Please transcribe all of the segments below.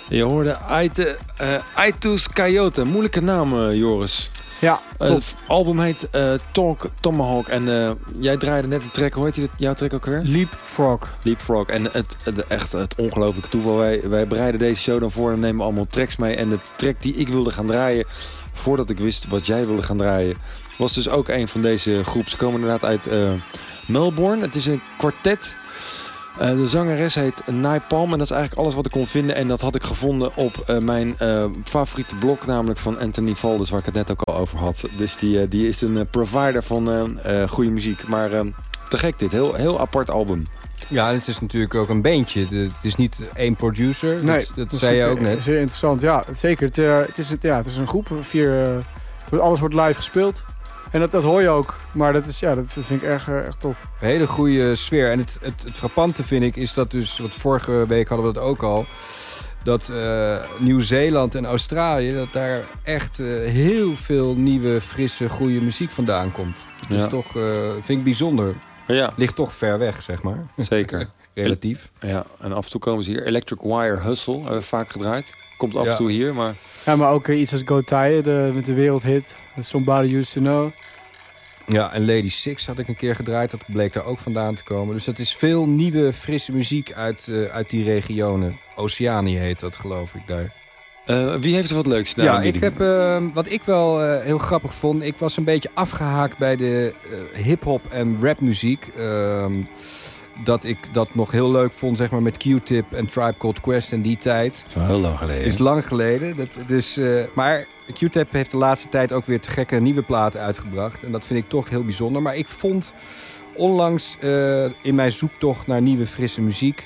Je hoorde Aitus Coyote. Moeilijke naam, Joris. Ja, het album heet Talk Tomahawk. En jij draaide net een track. Hoe heet jouw track ook weer? Leapfrog. En het ongelofelijke toeval. Wij bereiden deze show dan voor en nemen allemaal tracks mee. En de track die ik wilde gaan draaien, voordat ik wist wat jij wilde gaan draaien, was dus ook een van deze groep. Ze komen inderdaad uit Melbourne. Het is een kwartet. De zangeres heet Napalm en dat is eigenlijk alles wat ik kon vinden. En dat had ik gevonden op mijn favoriete blog, namelijk van Anthony Valdez, waar ik het net ook al over had. Dus die is een provider van goede muziek. Maar te gek dit, heel apart album. Ja, het is natuurlijk ook een bandje. Het is niet één producer. Nee, dat zei je ook net. Zeer interessant, ja. Zeker. Het is een groep. Alles wordt live gespeeld. En dat hoor je ook. Maar dat vind ik erg tof. Een hele goede sfeer. En het frappante vind ik is dat dus, wat vorige week hadden we dat ook al, dat Nieuw-Zeeland en Australië, dat daar echt heel veel nieuwe, frisse, goede muziek vandaan komt. Dus toch, vind ik bijzonder. Ja. Ligt toch ver weg, zeg maar. Zeker. Relatief. Ja, en af en toe komen ze hier. Electric Wire Hustle, hebben we vaak gedraaid. Komt af en toe hier, maar... Ja, maar ook iets als Go Tye, met de wereldhit. Somebody Used to Know. Ja, en Lady Six had ik een keer gedraaid. Dat bleek daar ook vandaan te komen. Dus dat is veel nieuwe, frisse muziek uit die regionen. Oceanië heet dat, geloof ik, daar. Wie heeft er wat leuks? Ja, ik heb wat ik wel heel grappig vond. Ik was een beetje afgehaakt bij de hip-hop en rapmuziek. Dat ik dat nog heel leuk vond, zeg maar, met Q-Tip en Tribe Called Quest in die tijd. Dat is wel heel lang geleden. Is lang geleden. Maar Q-Tip heeft de laatste tijd ook weer te gekke nieuwe platen uitgebracht. En dat vind ik toch heel bijzonder. Maar ik vond onlangs in mijn zoektocht naar nieuwe, frisse muziek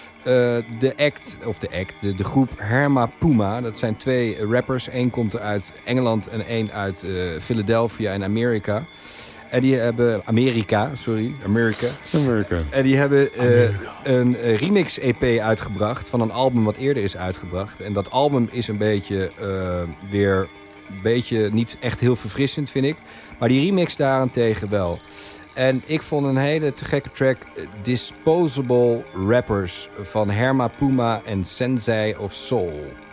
de groep Herma Puma. Dat zijn 2 rappers. Eén komt uit Engeland en één uit Philadelphia in Amerika. En die hebben... Amerika. En die hebben een remix-EP uitgebracht van een album wat eerder is uitgebracht. En dat album is een beetje niet echt heel verfrissend, vind ik. Maar die remix daarentegen wel. En ik vond een hele te gekke track, Disposable Rappers van Herma Puma en Sensei of Soul.